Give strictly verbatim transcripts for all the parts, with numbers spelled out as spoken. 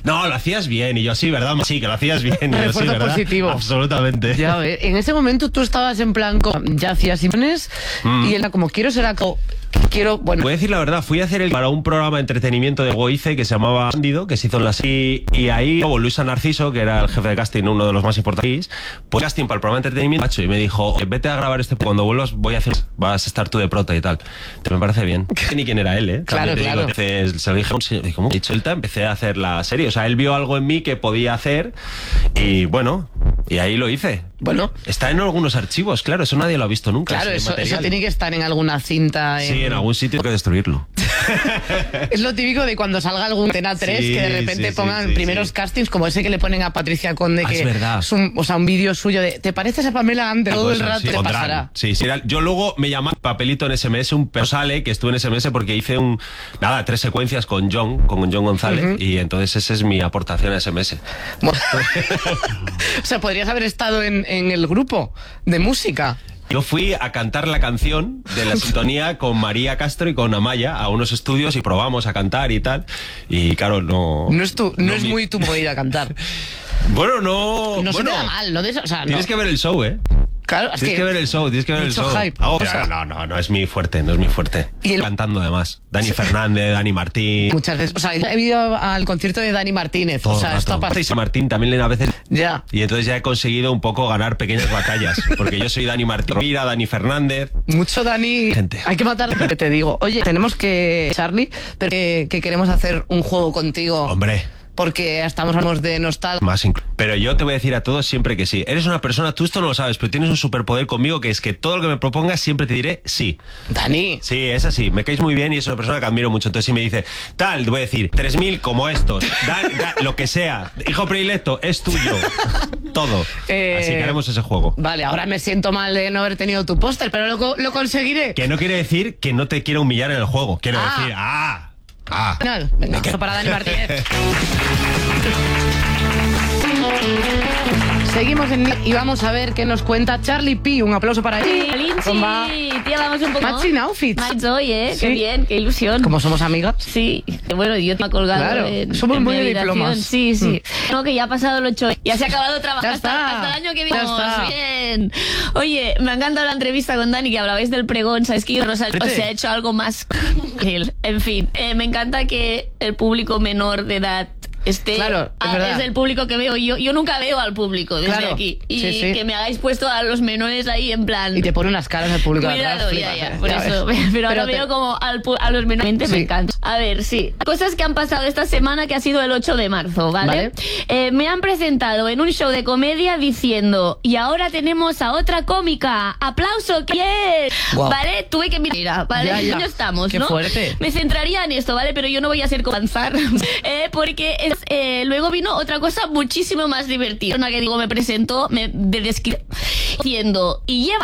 no, lo hacías bien. Y yo, sí, ¿verdad? Sí, que lo hacías bien. Y yo, sí, ¿verdad? Positivo. Absolutamente. Ya ves. En ese momento tú estabas en plan, como, ya hacías imágenes mm. y él era como, quiero ser actor. Quiero, bueno. Voy a decir la verdad, fui a hacer el para un programa de entretenimiento de luego hice que se llamaba Bandido, que se hizo en la y, y ahí luego Luisa Narciso, que era el jefe de casting, uno de los más importantes, pues casting para el programa de entretenimiento, macho, y me dijo, vete a grabar este, cuando vuelvas voy a hacer, vas a estar tú de prota y tal. Te me parece bien. Ni quién era él, ¿eh? Claro, te claro. Digo, entonces, se lo dije, ¿cómo? He dicho el empecé a hacer la serie, o sea, él vio algo en mí que podía hacer y bueno, y ahí lo hice. Bueno, está en algunos archivos, claro, eso nadie lo ha visto nunca. Claro, eso, eso tiene que estar en alguna cinta. En... Sí, en algún sitio hay que destruirlo. Es lo típico de cuando salga algún Antena tres, sí, que de repente sí, pongan sí, sí, primeros sí. castings como ese que le ponen a Patricia Conde, ah, que es, verdad. es un, o sea, un vídeo suyo de ¿te pareces a Pamela Anderson? Todo el rato sí, te pasará. Sí, sí, yo luego me llamaba papelito en S M S, un sale que estuve en S M S porque hice un nada, tres secuencias con John, con John González, uh-huh. y entonces esa es mi aportación a S M S. Bueno. O sea, podrías haber estado en, en el grupo de música. Yo fui a cantar la canción de la sintonía con María Castro y con Amaya a unos estudios y probamos a cantar y tal. Y claro, no... No es, tu, no no es mi... muy tu movida cantar. Bueno, no... No bueno, se te da mal, ¿no? De eso, o sea, tienes no. que ver el show, ¿eh? Claro, es tienes que, que ver el show, tienes que ver el show. Hype, oh, o sea, no, no, no es mi fuerte, no es mi fuerte. Y el... Cantando además. Dani Fernández, Dani Martín. Muchas veces, o sea, he ido al concierto de Dani Martínez. Todo o sea, esto pasa. Y Martín también a veces. Ya. Y entonces ya he conseguido un poco ganar pequeñas batallas. Porque yo soy Dani Martín, mira, Dani Fernández. Mucho Dani. Gente. Hay que matar lo que te digo. Oye, tenemos que, Charlie, pero que, que queremos hacer un juego contigo. Hombre. Porque estamos hablando de nostalgia. Más inclu- Pero yo te voy a decir a todos siempre que sí. Eres una persona, tú esto no lo sabes, pero tienes un superpoder conmigo que es que todo lo que me propongas siempre te diré sí. Dani. Sí, es así. Me caes muy bien y es una persona que admiro mucho. Entonces si me dice, tal, te voy a decir, tres mil como estos, da, da, lo que sea, hijo predilecto, es tuyo. Todo. Eh, así que haremos ese juego. Vale, ahora me siento mal de no haber tenido tu póster, pero lo, lo conseguiré. Que no quiere decir que no te quiero humillar en el juego. Quiero ah. decir, ah... Ah. Venga, eso para Dani Martínez. Seguimos en y vamos a ver qué nos cuenta Charlie P. Un aplauso para él. Sí, tía, vamos un poco. Matching outfits. Match hoy, ¿eh? Sí. Qué bien, qué ilusión. Como somos amigas. Sí. Bueno, yo te he colgado. Claro. En, somos en muy mi de diplomas. Sí, sí. Mm. No, que ya ha pasado el ocho. Ya se ha acabado trabajar hasta, hasta el año que viene. Ya está. Bien. Oye, me ha encantado la entrevista con Dani, que hablabais del pregón. ¿Sabes que Rosa o sea, ha hecho algo más? En fin, eh, me encanta que el público menor de edad Este, claro, es, a, es el público que veo. Yo, yo nunca veo al público desde claro, aquí. Y sí, sí. que me hagáis puesto a los menores ahí en plan. Y te pone unas caras al público. Cuidado, atrás, ya, flipas, ya, por ya eso. ves. Pero, pero ahora te... veo como al, a los menores, sí. me encanta. A ver, sí. Cosas que han pasado esta semana, que ha sido el ocho de marzo, ¿vale? ¿Vale? Eh, me han presentado en un show de comedia diciendo, y ahora tenemos a otra cómica. ¡Aplauso! ¿Quién? Wow. ¿Vale? Tuve que mirar, ¿vale? Ya, ya. ¿Dónde estamos, Qué no? fuerte. Me centraría en esto, ¿vale? Pero yo no voy a ser como avanzar. eh, porque es, eh, luego vino otra cosa muchísimo más divertida. Una que digo, me presentó, me de descri- diciendo, y lleva...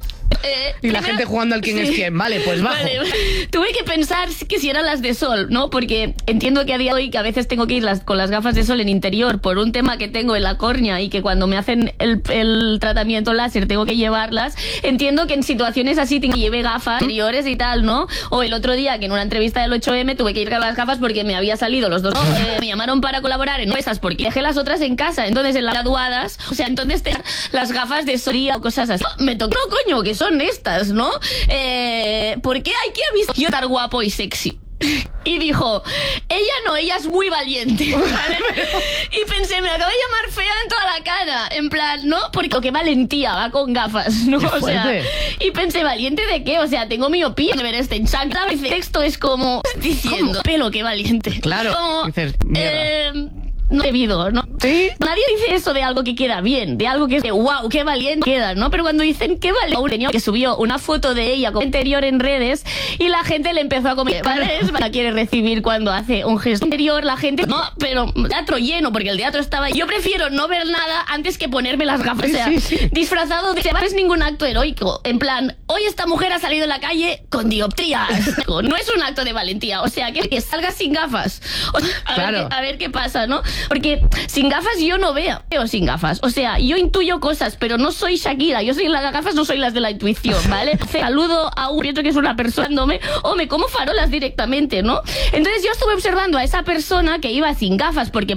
Eh, y la primero, gente jugando al quién sí. es quién, vale, pues bajo. Vale. Tuve que pensar que si eran las de sol, ¿no? Porque entiendo que a día de hoy que a veces tengo que ir las, con las gafas de sol en interior por un tema que tengo en la córnea y que cuando me hacen el, el tratamiento láser tengo que llevarlas. Entiendo que en situaciones así tengo que lleve gafas interiores y tal, ¿no? O el otro día que en una entrevista del ocho eme tuve que ir con las gafas porque me había salido los dos. ¿no? Eh, me llamaron para colaborar en esas porque dejé las otras en casa. Entonces en las graduadas, o sea, entonces te, las gafas de sol o cosas así. Me tocó, no, coño, que son estas, ¿no? Eh, ¿Por qué hay que avisar yo tan guapo y sexy? Y dijo, ella no, ella es muy valiente, ¿vale? Y pensé, me acabo de llamar fea en toda la cara, en plan, ¿no? Porque qué valentía, va con gafas, ¿no? O sea, y pensé, ¿valiente de qué? O sea, tengo miopía de ver este en chancla, el texto es como diciendo, ¿cómo? Pelo, qué valiente. Claro, como, dices, eh, no debido, ¿no? ¿Sí? Nadie dice eso de algo que queda bien, de algo que es de wow, qué valiente queda, ¿no? Pero cuando dicen qué valiente, que subió una foto de ella con interior en redes y la gente le empezó a comentar, ¿vale? La quiere recibir cuando hace un gesto interior, la gente, no, pero teatro lleno, porque el teatro estaba... Yo prefiero no ver nada antes que ponerme las gafas, o sea, sí, sí. disfrazado de... No es ningún acto heroico, en plan, hoy esta mujer ha salido en la calle con dioptrías, no es un acto de valentía, o sea, que, que salga sin gafas, o sea, a, claro. ver qué, a ver qué pasa, ¿no? Porque sin gafas yo no veo, veo sin gafas. O sea, yo intuyo cosas, pero no soy Shakira. Yo soy las gafas, no soy las de la intuición, ¿vale? Saludo a un pienso que es una persona, o me como farolas directamente, ¿no? Entonces yo estuve observando a esa persona que iba sin gafas, porque